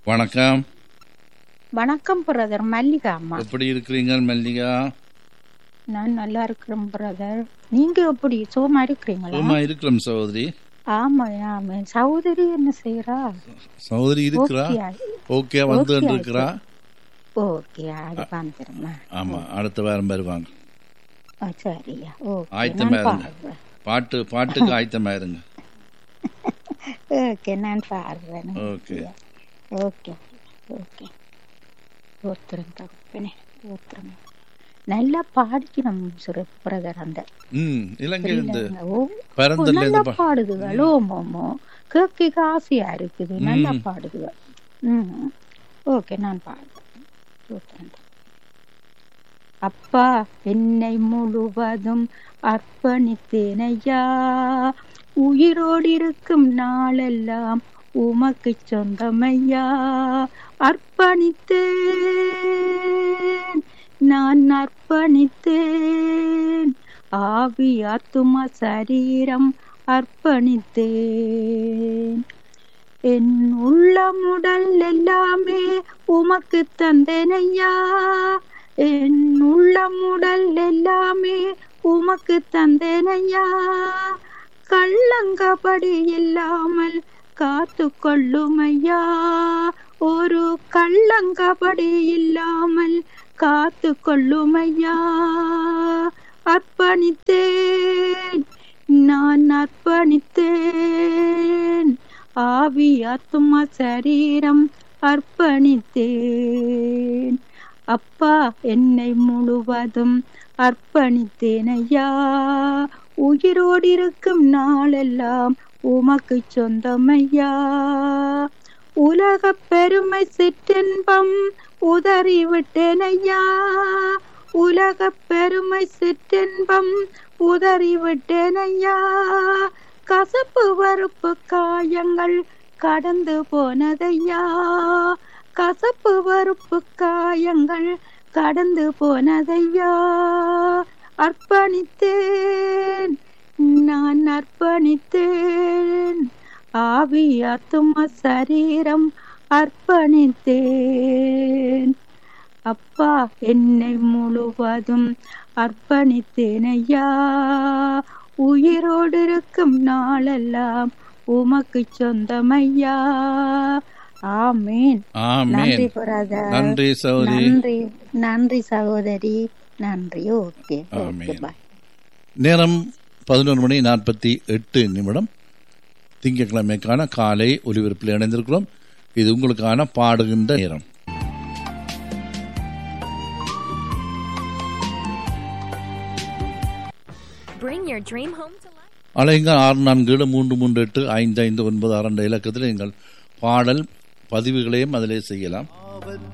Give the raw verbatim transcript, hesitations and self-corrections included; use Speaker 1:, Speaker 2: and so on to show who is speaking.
Speaker 1: வணக்கம்.
Speaker 2: வணக்கம் பிரதர், மல்லிகா அம்மா.
Speaker 1: எப்படி இருக்கிறீங்க மல்லிகா?
Speaker 2: நான் நல்லா இருக்கிறேன் பிரதர். நீங்க எப்படி சுகமா இருக்கிறீங்களா?
Speaker 1: சும்மா இருக்கிறோம் சகோதரி.
Speaker 2: ஆமா ஆமா. சகோதரி என்ன செய்யறா?
Speaker 1: சகோதரி இருக்கிறா. ஓகே வந்து இருக்கிறா.
Speaker 2: ஓகே அது வந்துருமா?
Speaker 1: ஆமா அடுத்த வாரம் வருவாங்க.
Speaker 2: சரியா? ஓகே
Speaker 1: ஆயத்தமா இருங்க. பாட்டு பாட்டுக்கு ஆயத்தமா இருங்க.
Speaker 2: ஓகே நான் பாடுறேன்.
Speaker 1: Okay
Speaker 2: okay okay. ஒருத்தரும் தப்புனே ஒருத்தரும் நல்லா பாடிக்கணும் பிரதர். அந்த நல்லா பாடுதுகள். ஓமோமோ கேட்க ஆசையா இருக்குது. நல்லா பாடுதுகள். ம் ஓகே நான் பாடுறேன். அப்பா என்னை முழுவதும் அர்ப்பணித்தேனையா, உயிரோடு இருக்கும் நாளெல்லாம் உமக்கு சொந்தமையா. அர்ப்பணித்தேன் நான் அர்ப்பணித்தேன், ஆவி ஆத்துமா சரீரம் அர்ப்பணித்தேன். என் உள்ளமுடல் எல்லாமே உமக்கு தந்தேனையா, என் உள்ளமுடல் எல்லாமே உமக்கு தந்தேனையா. கள்ளங்கபடி இல்லாமல் காத்து கொள்ளுமையா, ஒரு கள்ளங்கபடி இல்லாமல் காத்து கொள்ளுமையா. அர்ப்பணித்தேன் நான் அர்ப்பணித்தேன், ஆவி ஆத்துமா சரீரம் அர்ப்பணித்தேன். அப்பா என்னை முழுவதும் அர்ப்பணித்தேனையா, உயிரோடு இருக்கும் நாளெல்லாம் உமக்கு சொந்தமையா. உலக பெருமை சிற்றின்பம் உதறிவிட்டேனையா, உலக பெருமை சிற்றின்பம் உதறிவிட்டேனையா. கசப்பு வறுப்பு காயங்கள் கடந்து போனதையா, கசப்பு வறுப்பு காயங்கள் கடந்து போனதையா. அர்ப்பணித்தேன் நான் அர்ப்பணித்தேன், ஆவி ஆத்துமா சரீரம் அர்ப்பணித்தேன். அப்பா என்னை முழுவதும் அர்ப்பணித்தேனையா, உயிரோடு இருக்கும் நாளெல்லாம் உமக்கு சொந்தமையா. ஆமேன். நன்றி பிரதர்.
Speaker 1: நன்றி சகோதரி.
Speaker 2: நன்றி நன்றி சகோதரி. நன்றி. Okay okay bye.
Speaker 1: நேரம் பதினொன்று மணி நாற்பத்தி எட்டு நிமிடம். திங்கட்கிழமைக்கான காலை ஒலிபரப்பில் இணைந்திருக்கிறோம். இது உங்களுக்கான பாடுகின்ற நேரம். அலைங்க ஆறு நான்கு ஏழு மூன்று மூன்று எட்டு ஐந்து ஐந்து ஒன்பது ஆறு என்ற இலக்கத்தில் எங்கள் பாடல் பதிவுகளையும் அதிலே செய்யலாம்.